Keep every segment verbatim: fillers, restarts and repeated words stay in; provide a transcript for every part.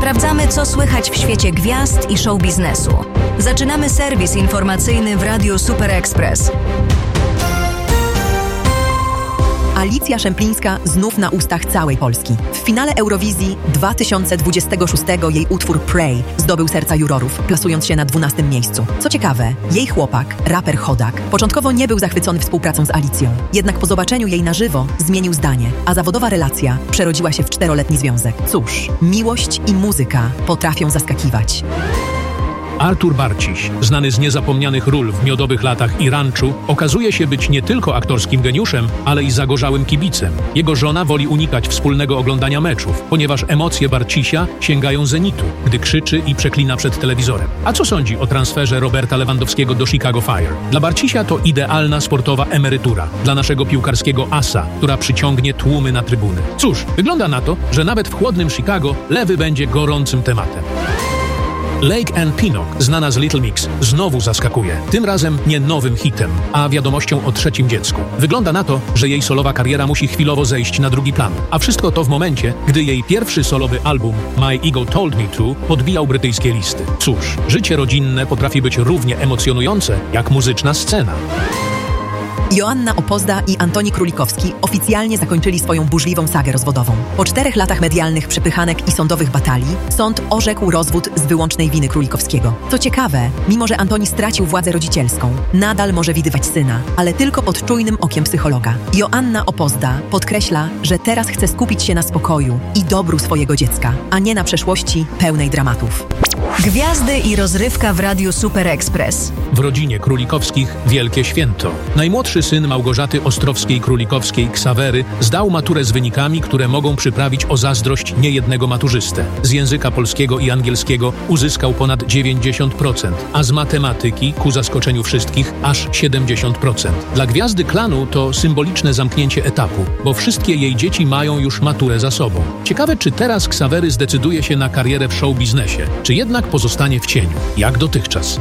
Sprawdzamy, co słychać w świecie gwiazd i show biznesu. Zaczynamy serwis informacyjny w Radiu Super Express. Alicja Szemplińska znów na ustach całej Polski. W finale Eurowizji dwa tysiące dwudziestego szóstego jej utwór Pray zdobył serca jurorów, plasując się na dwunastym miejscu. Co ciekawe, jej chłopak, raper Chodak, początkowo nie był zachwycony współpracą z Alicją. Jednak po zobaczeniu jej na żywo zmienił zdanie, a zawodowa relacja przerodziła się w czteroletni związek. Cóż, miłość i muzyka potrafią zaskakiwać. Artur Barciś, znany z niezapomnianych ról w Miodowych latach i Ranczu, okazuje się być nie tylko aktorskim geniuszem, ale i zagorzałym kibicem. Jego żona woli unikać wspólnego oglądania meczów, ponieważ emocje Barcisia sięgają zenitu, gdy krzyczy i przeklina przed telewizorem. A co sądzi o transferze Roberta Lewandowskiego do Chicago Fire? Dla Barcisia to idealna sportowa emerytura, dla naszego piłkarskiego asa, która przyciągnie tłumy na trybuny. Cóż, wygląda na to, że nawet w chłodnym Chicago Lewy będzie gorącym tematem. Lake and Pinnock, znana z Little Mix, znowu zaskakuje. Tym razem nie nowym hitem, a wiadomością o trzecim dziecku. Wygląda na to, że jej solowa kariera musi chwilowo zejść na drugi plan. A wszystko to w momencie, gdy jej pierwszy solowy album My Ego Told Me To podbijał brytyjskie listy. Cóż, życie rodzinne potrafi być równie emocjonujące jak muzyczna scena. Joanna Opozda i Antoni Królikowski oficjalnie zakończyli swoją burzliwą sagę rozwodową. Po czterech latach medialnych przepychanek i sądowych batalii, sąd orzekł rozwód z wyłącznej winy Królikowskiego. Co ciekawe, mimo że Antoni stracił władzę rodzicielską, nadal może widywać syna, ale tylko pod czujnym okiem psychologa. Joanna Opozda podkreśla, że teraz chce skupić się na spokoju i dobru swojego dziecka, a nie na przeszłości pełnej dramatów. Gwiazdy i rozrywka w Radiu Super Express. W rodzinie Królikowskich wielkie święto. Najmłodszy syn Małgorzaty Ostrowskiej-Królikowskiej, Ksawery, zdał maturę z wynikami, które mogą przyprawić o zazdrość niejednego maturzystę. Z języka polskiego i angielskiego uzyskał ponad dziewięćdziesiąt procent, a z matematyki, ku zaskoczeniu wszystkich, aż siedemdziesiąt procent. Dla gwiazdy klanu to symboliczne zamknięcie etapu, bo wszystkie jej dzieci mają już maturę za sobą. Ciekawe, czy teraz Ksawery zdecyduje się na karierę w show-biznesie, czy jednak pozostanie w cieniu, jak dotychczas.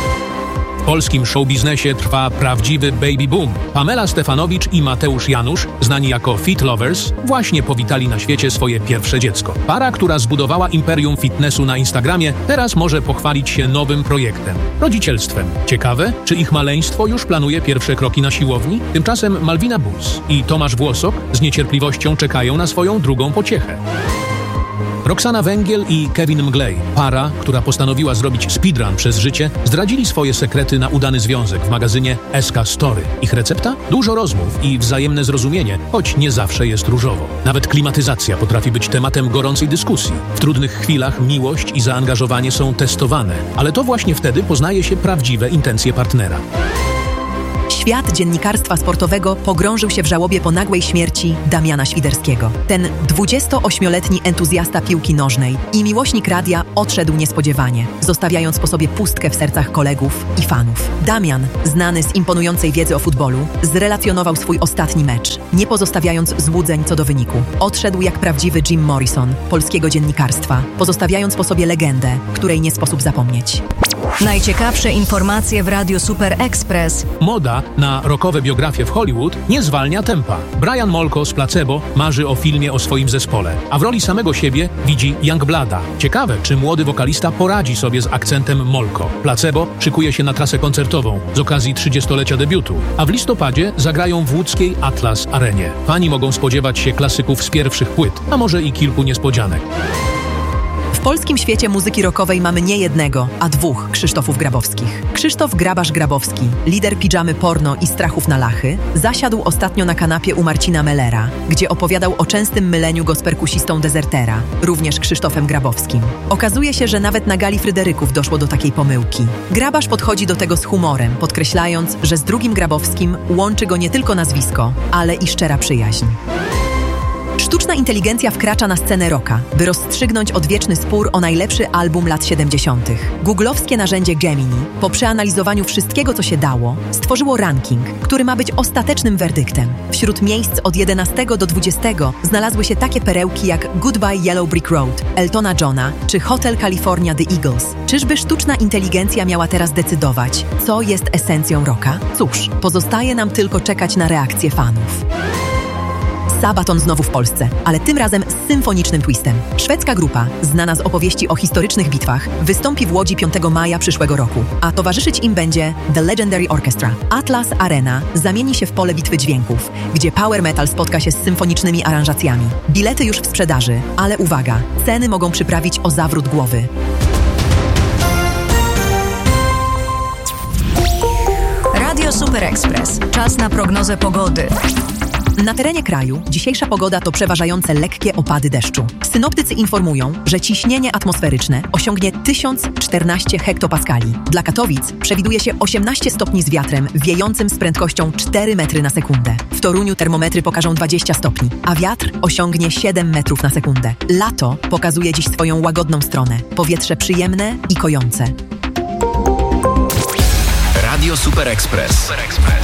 W polskim showbiznesie trwa prawdziwy baby boom. Pamela Stefanowicz i Mateusz Janusz, znani jako Fit Lovers, właśnie powitali na świecie swoje pierwsze dziecko. Para, która zbudowała imperium fitnessu na Instagramie, teraz może pochwalić się nowym projektem – rodzicielstwem. Ciekawe, czy ich maleństwo już planuje pierwsze kroki na siłowni? Tymczasem Malwina Bus i Tomasz Włosok z niecierpliwością czekają na swoją drugą pociechę. Roxana Węgiel i Kevin Mglej, para, która postanowiła zrobić speedrun przez życie, zdradzili swoje sekrety na udany związek w magazynie S K Story. Ich recepta? Dużo rozmów i wzajemne zrozumienie, choć nie zawsze jest różowo. Nawet klimatyzacja potrafi być tematem gorącej dyskusji. W trudnych chwilach miłość i zaangażowanie są testowane, ale to właśnie wtedy poznaje się prawdziwe intencje partnera. Świat dziennikarstwa sportowego pogrążył się w żałobie po nagłej śmierci Damiana Świderskiego. Ten dwudziestoośmioletni entuzjasta piłki nożnej i miłośnik radia odszedł niespodziewanie, zostawiając po sobie pustkę w sercach kolegów i fanów. Damian, znany z imponującej wiedzy o futbolu, zrelacjonował swój ostatni mecz, nie pozostawiając złudzeń co do wyniku. Odszedł jak prawdziwy Jim Morrison polskiego dziennikarstwa, pozostawiając po sobie legendę, której nie sposób zapomnieć. Najciekawsze informacje w Radiu Super Express. Moda na rockowe biografie w Hollywood nie zwalnia tempa. Brian Molko z Placebo marzy o filmie o swoim zespole, a w roli samego siebie widzi Youngblada. Ciekawe, czy młody wokalista poradzi sobie z akcentem Molko. Placebo szykuje się na trasę koncertową z okazji trzydziestolecia debiutu, a w listopadzie zagrają w łódzkiej Atlas Arenie. Fani mogą spodziewać się klasyków z pierwszych płyt, a może i kilku niespodzianek. W polskim świecie muzyki rockowej mamy nie jednego, a dwóch Krzysztofów Grabowskich. Krzysztof Grabasz-Grabowski, lider Pidżamy Porno i Strachów na Lachy, zasiadł ostatnio na kanapie u Marcina Mellera, gdzie opowiadał o częstym myleniu go z perkusistą Dezertera, również Krzysztofem Grabowskim. Okazuje się, że nawet na gali Fryderyków doszło do takiej pomyłki. Grabasz podchodzi do tego z humorem, podkreślając, że z drugim Grabowskim łączy go nie tylko nazwisko, ale i szczera przyjaźń. Sztuczna inteligencja wkracza na scenę rocka, by rozstrzygnąć odwieczny spór o najlepszy album lat siedemdziesiątych. Googlowskie narzędzie Gemini, po przeanalizowaniu wszystkiego, co się dało, stworzyło ranking, który ma być ostatecznym werdyktem. Wśród miejsc od jedenastego do dwudziestego znalazły się takie perełki jak Goodbye Yellow Brick Road, Eltona Johna czy Hotel California The Eagles. Czyżby sztuczna inteligencja miała teraz decydować, co jest esencją rocka? Cóż, pozostaje nam tylko czekać na reakcję fanów. Sabaton znowu w Polsce, ale tym razem z symfonicznym twistem. Szwedzka grupa, znana z opowieści o historycznych bitwach, wystąpi w Łodzi piątego maja przyszłego roku, a towarzyszyć im będzie The Legendary Orchestra. Atlas Arena zamieni się w pole bitwy dźwięków, gdzie power metal spotka się z symfonicznymi aranżacjami. Bilety już w sprzedaży, ale uwaga, ceny mogą przyprawić o zawrót głowy. Radio Super Express. Czas na prognozę pogody. Na terenie kraju dzisiejsza pogoda to przeważające lekkie opady deszczu. Synoptycy informują, że ciśnienie atmosferyczne osiągnie tysiąc czternaście hektopaskali. Dla Katowic przewiduje się osiemnaście stopni z wiatrem wiejącym z prędkością cztery metry na sekundę. W Toruniu termometry pokażą dwadzieścia stopni, a wiatr osiągnie siedem metrów na sekundę. Lato pokazuje dziś swoją łagodną stronę. Powietrze przyjemne i kojące. Radio Super Express. Super Express.